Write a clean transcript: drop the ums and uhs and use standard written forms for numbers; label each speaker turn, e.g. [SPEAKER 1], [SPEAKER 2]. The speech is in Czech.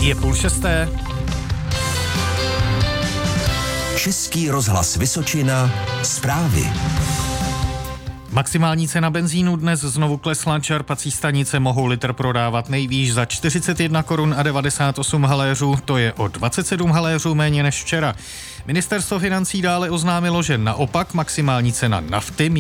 [SPEAKER 1] Je 5:30.
[SPEAKER 2] Český rozhlas Vysočina, zprávy.
[SPEAKER 1] Maximální cena benzínu dnes znovu klesla, čerpací stanice mohou litr prodávat nejvýš za 41 korun a 98 haléřů, to je o 27 haléřů méně než včera. Ministerstvo financí dále oznámilo, že naopak maximální cena nafty